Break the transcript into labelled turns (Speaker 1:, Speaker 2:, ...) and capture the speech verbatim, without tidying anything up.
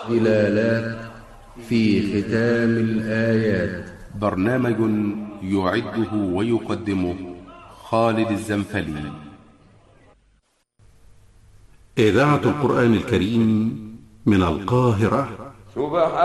Speaker 1: ظلالات في ختام الآيات.
Speaker 2: برنامج يعده ويقدمه خالد الزنفلي.
Speaker 3: إذاعة القرآن الكريم من القاهرة.